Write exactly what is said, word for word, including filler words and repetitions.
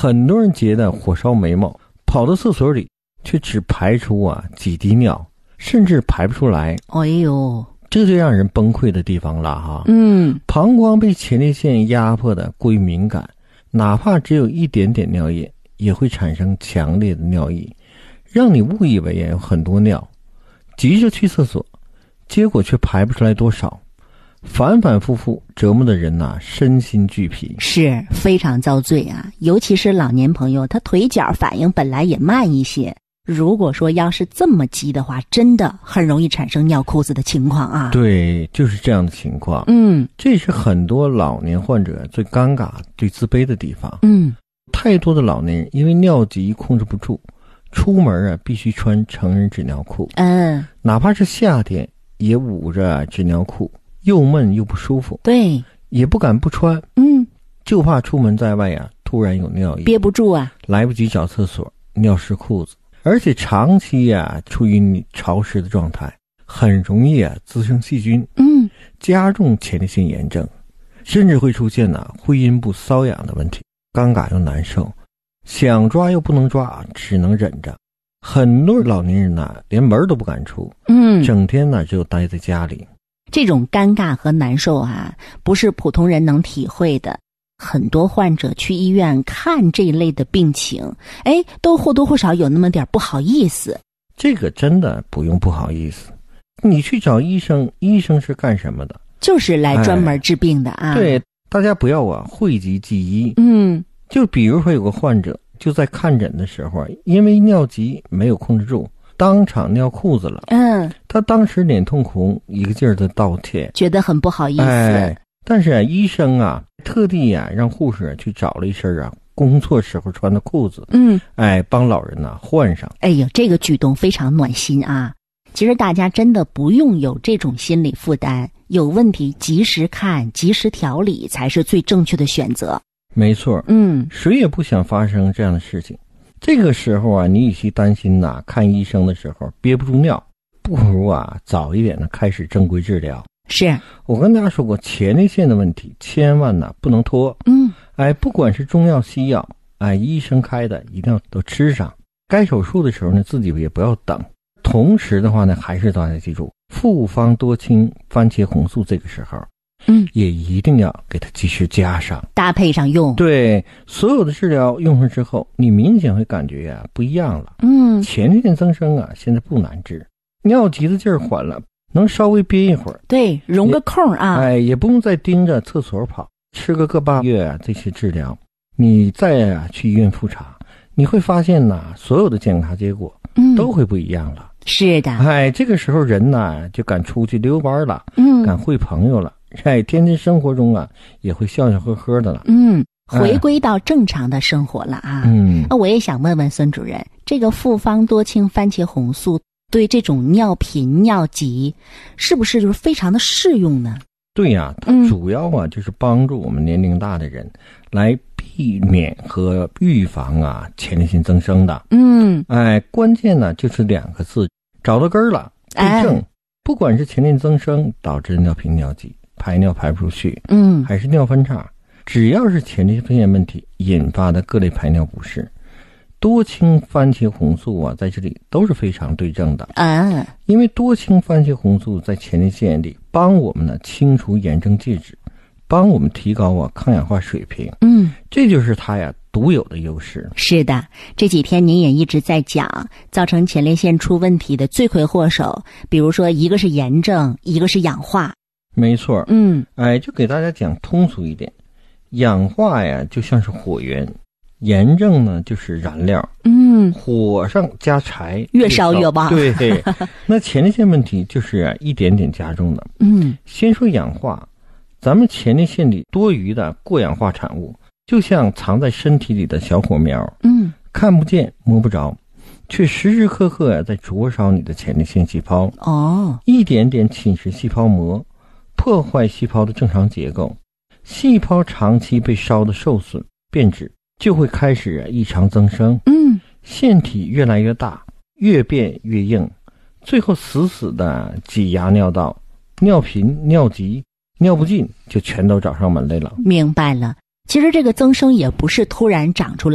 很多人觉得火烧眉毛，跑到厕所里却只排出啊几滴尿，甚至排不出来。 哎呦， 这就让人崩溃的地方了哈。 嗯， 膀胱被前列腺压迫的过于敏感，哪怕只有一点点尿液，也会产生强烈的尿意，让你误以为有很多尿，急着去厕所，结果却排不出来多少，反反复复折磨的人呐、啊，身心俱疲， 是非常遭罪啊！尤其是老年朋友，他腿脚反应本来也慢一些，如果说要是这么急的话，真的很容易产生尿裤子的情况啊。 对，就是这样的情况。 嗯， 这是很多老年患者最尴尬、最自卑的地方。 嗯， 太多的老年人因为尿急控制不住，出门啊必须穿成人纸尿裤。 嗯， 哪怕是夏天也捂着纸尿裤，又闷又不舒服。 对， 也不敢不穿。 嗯， 就怕出门在外呀、啊，突然有尿意， 憋不住啊， 来不及找厕所，尿湿裤子。而且长期呀、啊、处于潮湿的状态，很容易啊滋生细菌， 嗯， 加重前列腺炎症，甚至会出现呢、啊、会阴部瘙痒的问题，尴尬又难受，想抓又不能抓，只能忍着。很多老年人呢、啊、连门都不敢出， 嗯， 整天呢只有待在家里。 这种尴尬和难受啊，不是普通人能体会的。很多患者去医院看这一类的病情，哎，都或多或少有那么点不好意思。 这个真的不用不好意思，你去找医生，医生是干什么的？ 就是来专门治病的啊。 哎、对，大家不要啊讳疾忌医。 嗯， 就比如说有个患者就在看诊的时候，因为尿急没有控制住，当场尿裤子了。 嗯， 他当时脸通红，一个劲儿的道歉， 觉得很不好意思。 哎，但是啊，医生啊特地啊让护士去找了一身啊工作时候穿的裤子， 嗯， 哎，帮老人呐、啊、换上。 哎呦，这个举动非常暖心啊！其实大家真的不用有这种心理负担，有问题及时看，及时调理才是最正确的选择。 没错， 嗯， 谁也不想发生这样的事情。这个时候啊，你与其担心呐、啊，看医生的时候憋不住尿，不如啊早一点的开始正规治疗。 是我跟大家说过，前列腺的问题千万呢不能拖。 嗯， 哎，不管是中药西药，哎，医生开的一定要都吃上。该手术的时候呢，自己也不要等。同时的话呢，还是大家记住，复方多清番茄红素这个时候， 嗯， 也一定要给它及时加上， 搭配上用。 对，所有的治疗用上之后，你明显会感觉呀、啊、不一样了。 嗯， 前列腺增生啊，现在不难治，尿急的劲儿缓了，能稍微憋一会儿， 对，容个空啊， 哎，也不用再盯着厕所跑，吃个个把月啊，这些治疗，你再啊去医院复查，你会发现呐，所有的检查结果都会不一样了。 嗯、是的， 哎，这个时候人呐就敢出去溜弯了， 嗯， 敢会朋友了，哎，天天生活中啊也会笑笑呵呵的了， 嗯，回归到正常的生活了啊。 嗯， 那我也想问问孙主任，这个复方多清番茄红素对这种尿频尿急是不是就是非常的适用呢？ 对呀、啊，它主要啊、嗯、就是帮助我们年龄大的人来避免和预防啊前列腺增生的。 嗯， 哎，关键呢就是两个字，找到根儿了，对症。哎、不管是前列腺增生导致尿频尿急，排尿排不出去， 嗯，还是尿分叉，只要是前列腺问题引发的各类排尿不适，多清番茄红素啊，在这里都是非常对症的啊。 因为多清番茄红素在前列腺里帮我们呢清除炎症介质，帮我们提高啊抗氧化水平。 嗯， 这就是它呀独有的优势。 是的，这几天您也一直在讲，造成前列腺出问题的罪魁祸首，比如说一个是炎症，一个是氧化。 没错， 嗯， 哎，就给大家讲通俗一点，氧化呀就像是火源。炎症呢就是燃料， 嗯， 火上加柴， 越烧越旺。 对，那前列腺问题就是啊一点点加重的。 嗯， 先说氧化，咱们前列腺里多余的过氧化产物，就像藏在身体里的小火苗， 嗯， 看不见摸不着，却时时刻刻呀在灼烧你的前列腺细胞。 哦， 一点点侵蚀细胞膜，破坏细胞的正常结构，细胞长期被烧得受损变质，就会开始、啊、异常增生， 嗯， 腺体越来越大，越变越硬，最后死死的挤压尿道，尿频、尿急、尿不尽就全都找上门来了。 明白了，其实这个增生也不是突然长出来。